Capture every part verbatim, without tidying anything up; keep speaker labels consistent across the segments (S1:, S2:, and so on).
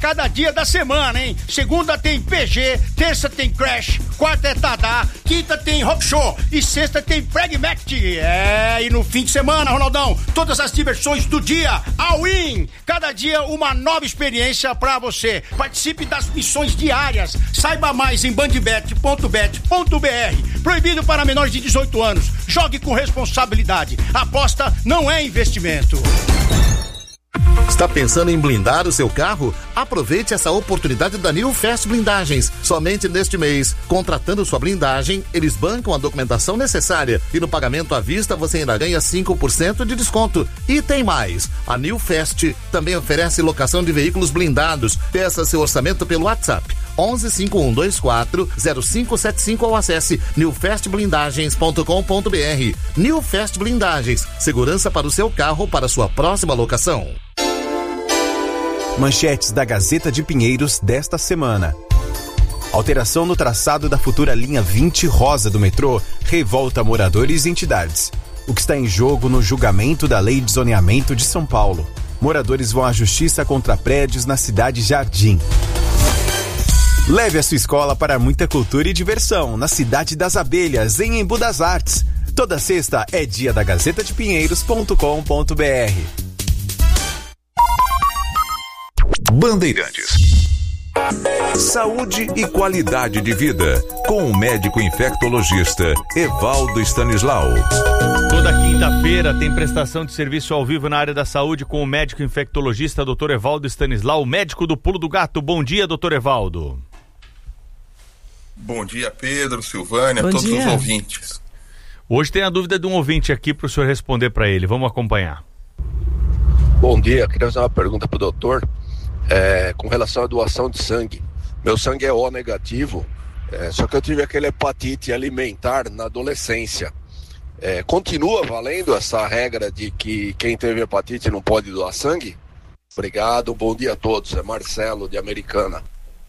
S1: cada dia da semana, hein? Segunda tem P G, terça tem Crash, quarta é Tadá, quinta tem Rock Show e sexta tem Pragmatic. É, e no fim de semana, Ronaldão, todas as diversões do dia, all in. Cada dia uma nova experiência pra você. Participe das missões diárias. Saiba mais em bandbet ponto bet ponto b r. Proibido para menores de dezoito anos. Jogue com responsabilidade. Aposta não é investimento.
S2: Está pensando em blindar o seu carro? Aproveite essa oportunidade da New Fast Blindagens. Somente neste mês, contratando sua blindagem, eles bancam a documentação necessária e no pagamento à vista você ainda ganha cinco por cento de desconto. E tem mais, a New Fast também oferece locação de veículos blindados. Peça seu orçamento pelo WhatsApp onze cinco um dois quatro zero cinco sete cinco ou acesse new fast blindagens ponto com ponto b r. New Fast Blindagens, segurança para o seu carro para sua próxima locação.
S3: Manchetes da Gazeta de Pinheiros desta semana. Alteração no traçado da futura linha vinte rosa do metrô revolta moradores e entidades. O que está em jogo no julgamento da Lei de Zoneamento de São Paulo. Moradores vão à justiça contra prédios na cidade Jardim. Leve a sua escola para muita cultura e diversão na Cidade das Abelhas, em Embu das Artes. Toda sexta é dia da gazeta de pinheiros ponto com ponto b r.
S4: Bandeirantes. Saúde e qualidade de vida, com o médico infectologista Evaldo Stanislau.
S5: Toda quinta-feira tem prestação de serviço ao vivo na área da saúde com o médico infectologista doutor Evaldo Stanislau, médico do Pulo do Gato. Bom dia, doutor Evaldo.
S6: Bom dia, Pedro, Silvânia,
S7: Bom
S6: todos
S7: dia.
S6: os ouvintes.
S5: Hoje tem a dúvida de um ouvinte aqui para o senhor responder para ele. Vamos acompanhar.
S8: Bom dia, queria fazer uma pergunta para o doutor é, com relação à doação de sangue. Meu sangue é O negativo, é, só que eu tive aquela hepatite alimentar na adolescência. É, continua valendo essa regra de que quem teve hepatite não pode doar sangue? Obrigado, bom dia a todos. É Marcelo, de Americana.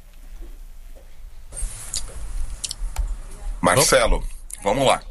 S6: Marcelo, vamos lá.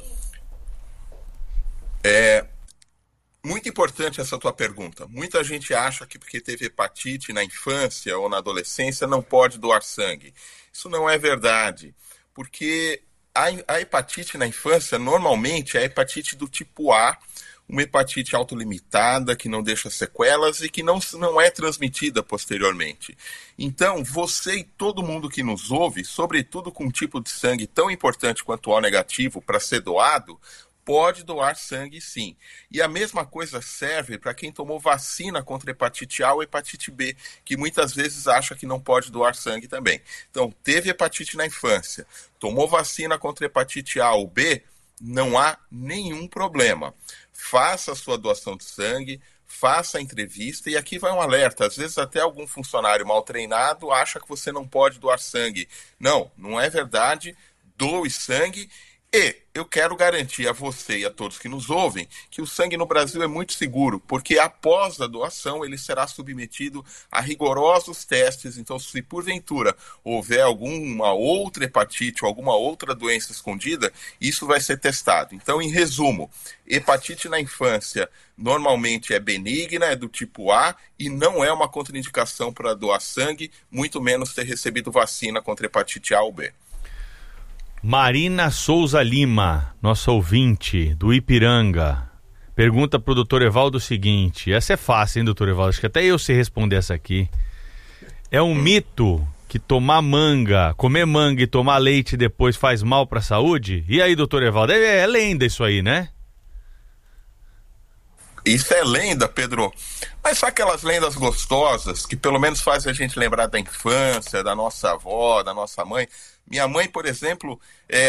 S6: É muito importante essa tua pergunta. Muita gente acha que porque teve hepatite na infância ou na adolescência não pode doar sangue. Isso não é verdade, porque a, a hepatite na infância normalmente é a hepatite do tipo A, uma hepatite autolimitada, que não deixa sequelas e que não, não é transmitida posteriormente. Então, você e todo mundo que nos ouve, sobretudo com um tipo de sangue tão importante quanto o O negativo para ser doado, pode doar sangue sim. E a mesma coisa serve para quem tomou vacina contra hepatite A ou hepatite B, que muitas vezes acha que não pode doar sangue também. Então, teve hepatite na infância, tomou vacina contra hepatite A ou B, não há nenhum problema. Faça a sua doação de sangue, faça a entrevista, e aqui vai um alerta, às vezes até algum funcionário mal treinado acha que você não pode doar sangue. Não, não é verdade, doe sangue. E eu quero garantir a você e a todos que nos ouvem que o sangue no Brasil é muito seguro, porque após a doação ele será submetido a rigorosos testes. Então, se porventura houver alguma outra hepatite ou alguma outra doença escondida, isso vai ser testado. Então, em resumo, hepatite na infância normalmente é benigna, é do tipo A e não é uma contraindicação para doar sangue, muito menos ter recebido vacina contra hepatite A ou B.
S5: Marina Souza Lima, nossa ouvinte do Ipiranga, pergunta pro doutor Evaldo o seguinte, essa é fácil, hein, doutor Evaldo? Acho que até eu sei responder essa aqui. É um mito que tomar manga, comer manga e tomar leite depois faz mal pra saúde? E aí, doutor Evaldo, é, é lenda isso aí, né?
S6: Isso é lenda, Pedro. Mas só aquelas lendas gostosas que pelo menos fazem a gente lembrar da infância, da nossa avó, da nossa mãe. Minha mãe, por exemplo, é,